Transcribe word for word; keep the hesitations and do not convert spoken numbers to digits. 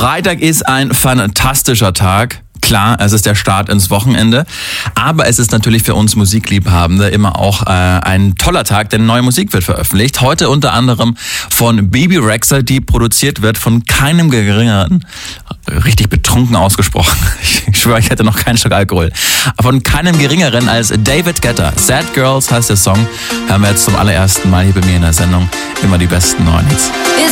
Freitag ist ein fantastischer Tag. Klar, es ist der Start ins Wochenende, aber es ist natürlich für uns Musikliebhabende immer auch äh, ein toller Tag, denn neue Musik wird veröffentlicht. Heute unter anderem von Bebe Rexha, die produziert wird von keinem geringeren, richtig betrunken ausgesprochen, ich schwöre, ich hätte noch keinen Schluck Alkohol, von keinem geringeren als David Guetta. Sad Girls heißt der Song, hören wir jetzt zum allerersten Mal hier bei mir in der Sendung. Immer die besten neuen Hits.